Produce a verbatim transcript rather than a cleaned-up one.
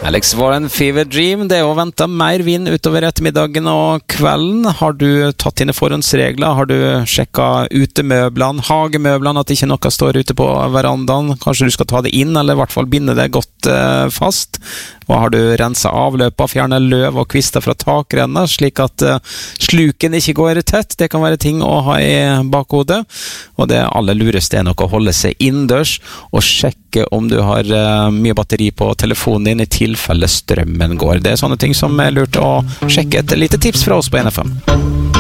Alex Warren, Fever Dream. Det er å vente mer vind utover ettermiddagen og kvelden. Har du tatt dine forhåndsregler? Har du sjekket utemøblene, hagemøblene, at ikke noe står ute på verandaen? Kanskje du skal ta det inn, eller i hvert fall binde det godt eh, fast? Og har du renset avløpet, fjerne løv og kvister fra takrenner, slik at eh, sluken ikke går tett? Det kan være ting å ha i bakhodet. Og det aller lureste er nok å holde seg innendørs og sjekke om du har eh, mye batteri på telefonen din i tilfelle strømmen går. Det er sånne ting som er lurt å sjekke. Et lite tips fra oss på N F M.